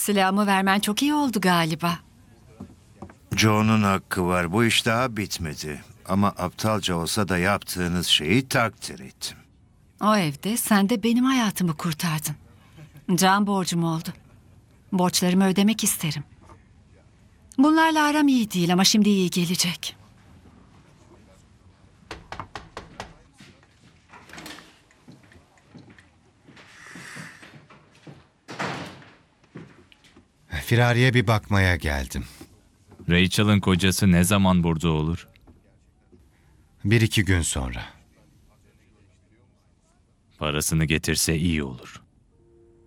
Silahımı vermen çok iyi oldu galiba. Joe'nun hakkı var. Bu iş daha bitmedi. Ama aptalca olsa da yaptığınız şeyi takdir ettim. O evde sen de benim hayatımı kurtardın. Can borcum oldu. Borçlarımı ödemek isterim. Bunlarla aram iyi değil ama şimdi iyi gelecek. Firariye bir bakmaya geldim. Rachel'ın kocası ne zaman burada olur? 1-2 gün sonra. Parasını getirse iyi olur.